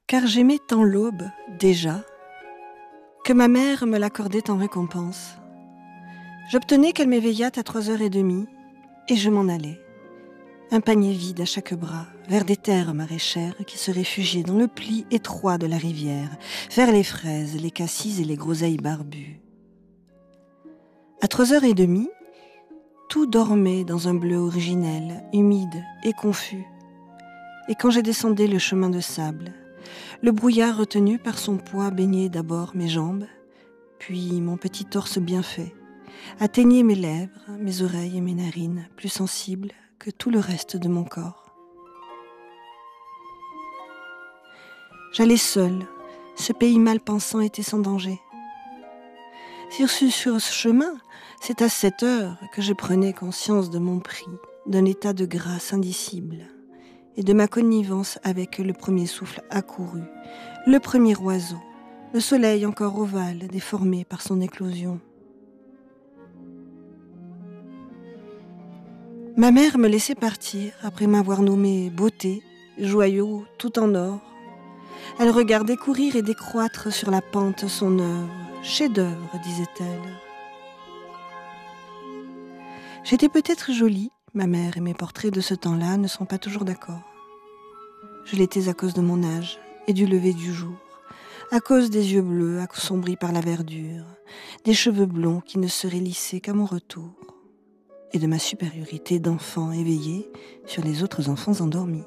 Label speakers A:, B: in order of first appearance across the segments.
A: car j'aimais tant l'aube, déjà, que ma mère me l'accordait en récompense. J'obtenais qu'elle m'éveillât à 3h30 et je m'en allais, un panier vide à chaque bras, vers des terres maraîchères qui se réfugiaient dans le pli étroit de la rivière, vers les fraises, les cassis et les groseilles barbues. À 3h30, tout dormait dans un bleu originel, humide et confus. Et quand je descendais le chemin de sable, le brouillard retenu par son poids baignait d'abord mes jambes, puis mon petit torse bien fait, atteignait mes lèvres, mes oreilles et mes narines, plus sensibles que tout le reste de mon corps. J'allais seule, ce pays mal pensant était sans danger. Sur ce chemin, c'est à 7h que je prenais conscience de mon prix, d'un état de grâce indicible, et de ma connivence avec le premier souffle accouru, le premier oiseau, le soleil encore ovale, déformé par son éclosion. Ma mère me laissait partir après m'avoir nommé beauté, joyau, tout en or. Elle regardait courir et décroître sur la pente son œuvre, chef-d'œuvre, disait-elle. J'étais peut-être jolie, ma mère et mes portraits de ce temps-là ne sont pas toujours d'accord. Je l'étais à cause de mon âge et du lever du jour, à cause des yeux bleus assombris par la verdure, des cheveux blonds qui ne seraient lissés qu'à mon retour, et de ma supériorité d'enfant éveillé sur les autres enfants endormis.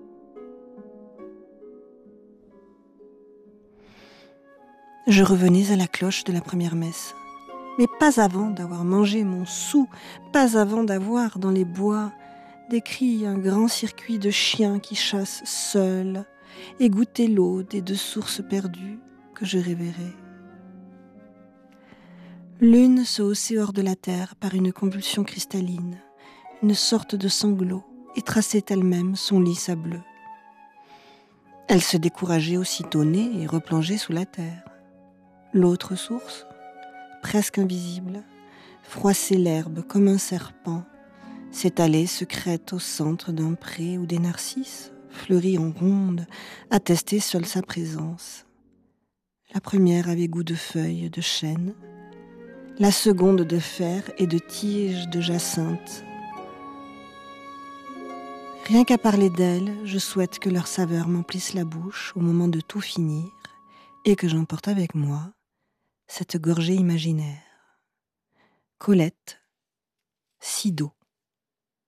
A: Je revenais à la cloche de la première messe, mais pas avant d'avoir mangé mon sou, pas avant d'avoir dans les bois décrit un grand circuit de chiens qui chassent seuls et goûter l'eau des 2 sources perdues que je révérais. L'une se haussait hors de la terre par une convulsion cristalline, une sorte de sanglot, et traçait elle-même son lit sableux. Elle se décourageait aussitôt née et replongeait sous la terre. L'autre source, presque invisible, froissait l'herbe comme un serpent, s'étalait secrète au centre d'un pré où des narcisses, fleuris en ronde, attestaient seule sa présence. La première avait goût de feuilles de chêne, la seconde de fer et de tiges de jacinthe. Rien qu'à parler d'elles, je souhaite que leur saveur m'emplisse la bouche au moment de tout finir et que j'emporte avec moi cette gorgée imaginaire. Colette, Sido.